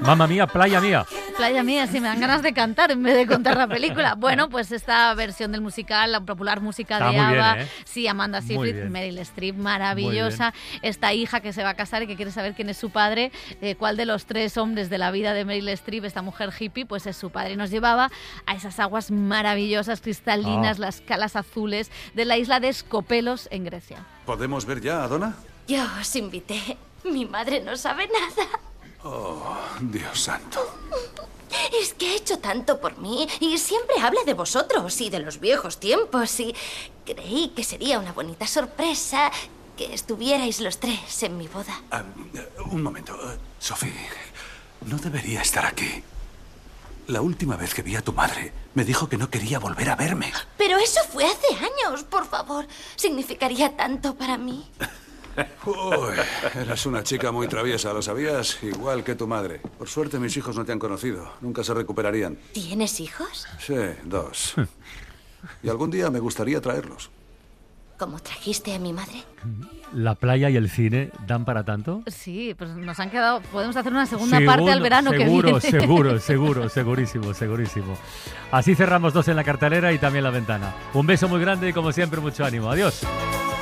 Mamma mía, playa mía. Playa mía, sí, me dan ganas de cantar en vez de contar la película. Bueno, pues esta versión del musical, la popular música Está de muy ABBA, bien, ¿eh? sí, Amanda Muy Seyfried, bien. Meryl Streep, maravillosa. Esta hija que se va a casar y que quiere saber quién es su padre, cuál de los tres hombres de la vida de Meryl Streep, esta mujer hippie, pues es su padre. Y nos llevaba a esas aguas maravillosas, cristalinas, las calas azules de la isla de Skopelos en Grecia. ¿Podemos ver ya a Donna? Yo os invité. Mi madre no sabe nada. Oh, Dios santo. Es que ha hecho tanto por mí y siempre habla de vosotros y de los viejos tiempos y creí que sería una bonita sorpresa que estuvierais los tres en mi boda. Un momento. Sophie, no debería estar aquí. La última vez que vi a tu madre, me dijo que no quería volver a verme. Pero eso fue hace años, por favor. Significaría tanto para mí. Uy, eras una chica muy traviesa, ¿lo sabías? Igual que tu madre. Por suerte mis hijos no te han conocido. Nunca se recuperarían. ¿Tienes hijos? Sí, 2. Y algún día me gustaría traerlos. ¿Cómo trajiste a mi madre? ¿La playa y el cine dan para tanto? Sí, pues nos han quedado... Podemos hacer una segunda parte al verano que viene. Segurísimo. Así cerramos 2 en la cartelera y también la ventana. Un beso muy grande y como siempre mucho ánimo. Adiós.